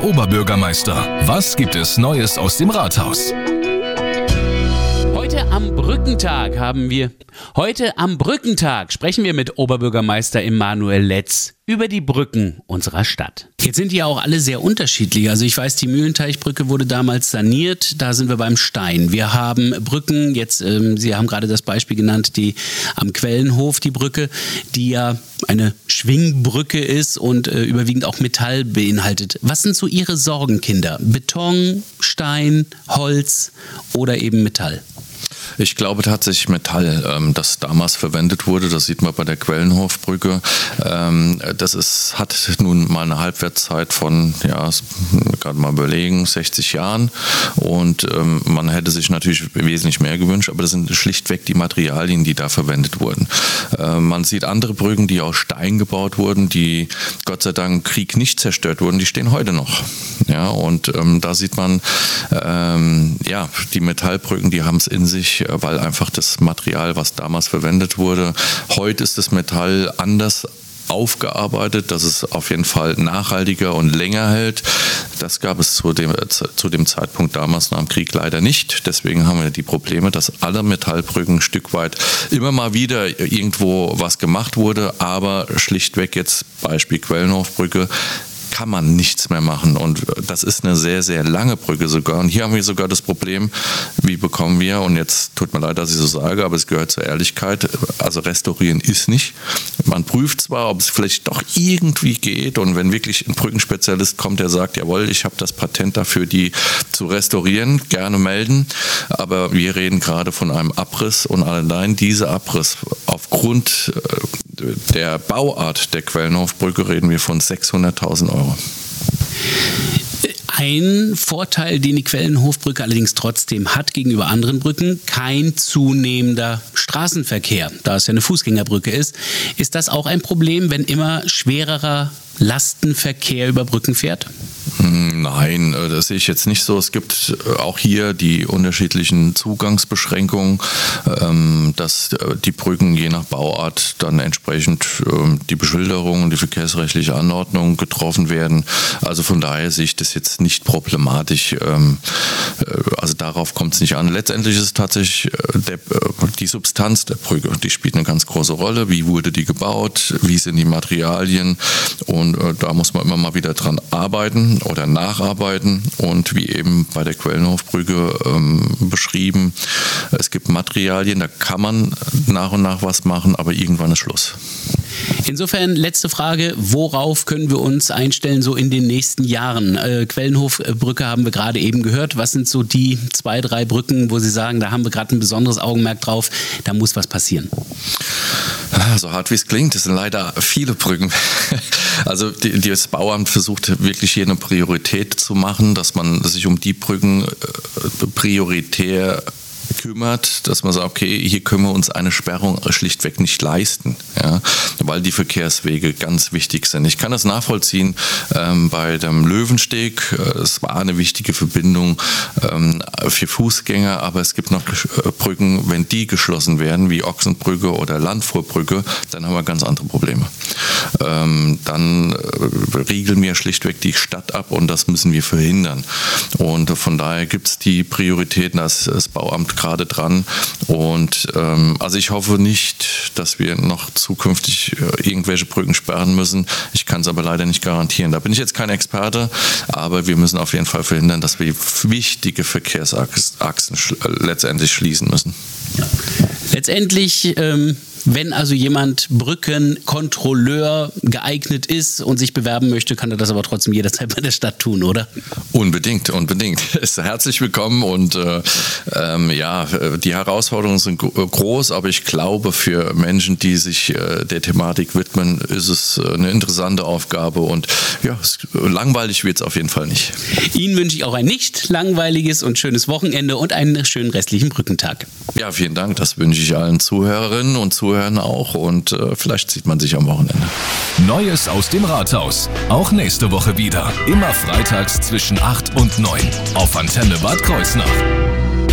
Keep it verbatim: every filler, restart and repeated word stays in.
Oberbürgermeister. Was gibt es Neues aus dem Rathaus? Heute am Brückentag haben wir, heute am Brückentag sprechen wir mit Oberbürgermeister Emanuel Letz über die Brücken unserer Stadt. Jetzt sind die ja auch alle sehr unterschiedlich. Also ich weiß, die Mühlenteichbrücke wurde damals saniert, da sind wir beim Stein. Wir haben Brücken, jetzt, ähm, Sie haben gerade das Beispiel genannt, die am Quellenhof, die Brücke, die ja eine Schwingbrücke ist und äh, überwiegend auch Metall beinhaltet. Was sind so Ihre Sorgen, Kinder? Beton, Stein, Holz oder eben Metall? Ich glaube tatsächlich Metall, ähm, das damals verwendet wurde, das sieht man bei der Quellenhofbrücke. Ähm, das ist, hat nun mal eine Halbwertszeit von, ja, gerade mal überlegen, sechzig Jahren. Und ähm, man hätte sich natürlich wesentlich mehr gewünscht, aber das sind schlichtweg die Materialien, die da verwendet wurden. Äh, man sieht andere Brücken, die aus Stein gebaut wurden, die Gott sei Dank im Krieg nicht zerstört wurden, die stehen heute noch. Ja, und ähm, da sieht man, ähm, ja, die Metallbrücken, die haben es in sich, weil einfach das Material, was damals verwendet wurde, heute ist das Metall anders aufgearbeitet, dass es auf jeden Fall nachhaltiger und länger hält. Das gab es zu dem, zu dem Zeitpunkt damals nach dem Krieg leider nicht. Deswegen haben wir die Probleme, dass alle Metallbrücken ein Stück weit immer mal wieder irgendwo was gemacht wurde, aber schlichtweg jetzt Beispiel Quellenhofbrücke, kann man nichts mehr machen und das ist eine sehr, sehr lange Brücke sogar und hier haben wir sogar das Problem, wie bekommen wir, und jetzt tut mir leid, dass ich so sage, aber es gehört zur Ehrlichkeit, also restaurieren ist nicht. Man prüft zwar, ob es vielleicht doch irgendwie geht und wenn wirklich ein Brückenspezialist kommt, der sagt, jawohl, ich habe das Patent dafür, die zu restaurieren, gerne melden, aber wir reden gerade von einem Abriss und allein dieser Abriss aufgrund der Bauart der Quellenhofbrücke reden wir von sechshunderttausend Euro. Ein Vorteil, den die Quellenhofbrücke allerdings trotzdem hat gegenüber anderen Brücken, kein zunehmender Straßenverkehr, da es ja eine Fußgängerbrücke ist. Ist das auch ein Problem, wenn immer schwererer Lastenverkehr über Brücken fährt? Nein, das sehe ich jetzt nicht so. Es gibt auch hier die unterschiedlichen Zugangsbeschränkungen, dass die Brücken je nach Bauart dann entsprechend die Beschilderung und die verkehrsrechtliche Anordnung getroffen werden. Also von daher sehe ich das jetzt nicht problematisch. Also darauf kommt es nicht an. Letztendlich ist es tatsächlich der, die Substanz der Brücke. Die spielt eine ganz große Rolle. Wie wurde die gebaut? Wie sind die Materialien? Und da muss man immer mal wieder dran arbeiten oder nacharbeiten und wie eben bei der Quellenhofbrücke ähm, beschrieben, es gibt Materialien, da kann man nach und nach was machen, aber irgendwann ist Schluss. Insofern, letzte Frage, worauf können wir uns einstellen so in den nächsten Jahren? Äh, Quellenhofbrücke haben wir gerade eben gehört. Was sind so die zwei, drei Brücken, wo Sie sagen, da haben wir gerade ein besonderes Augenmerk drauf, da muss was passieren? So hart wie es klingt, es sind leider viele Brücken. Also die, das Bauamt versucht wirklich hier eine Priorität zu machen, dass man sich um die Brücken prioritär kümmert, dass man sagt, okay, hier können wir uns eine Sperrung schlichtweg nicht leisten, ja, weil die Verkehrswege ganz wichtig sind. Ich kann das nachvollziehen ähm, bei dem Löwensteg. Es war eine wichtige Verbindung ähm, für Fußgänger, aber es gibt noch Brücken, wenn die geschlossen werden, wie Ochsenbrücke oder Landfuhrbrücke, dann haben wir ganz andere Probleme. Ähm, dann äh, riegeln wir schlichtweg die Stadt ab und das müssen wir verhindern. Und von daher gibt es die Prioritäten, dass das Bauamt gerade dran und ähm, also ich hoffe nicht, dass wir noch zukünftig äh, irgendwelche Brücken sperren müssen. Ich kann es aber leider nicht garantieren. Da bin ich jetzt kein Experte, aber wir müssen auf jeden Fall verhindern, dass wir wichtige Verkehrsachsen sch- letztendlich schließen müssen. Ja. Letztendlich ähm wenn also jemand Brückenkontrolleur geeignet ist und sich bewerben möchte, kann er das aber trotzdem jederzeit bei der Stadt tun, oder? Unbedingt, unbedingt. Ist herzlich willkommen und äh, ähm, ja, die Herausforderungen sind groß, aber ich glaube, für Menschen, die sich äh, der Thematik widmen, ist es eine interessante Aufgabe und ja, es, langweilig wird es auf jeden Fall nicht. Ihnen wünsche ich auch ein nicht langweiliges und schönes Wochenende und einen schönen restlichen Brückentag. Ja, vielen Dank. Das wünsche ich allen Zuhörerinnen und Zuhörern auch und äh, vielleicht sieht man sich am Wochenende. Neues aus dem Rathaus. Auch nächste Woche wieder. Immer freitags zwischen acht und neun auf Antenne Bad Kreuznach.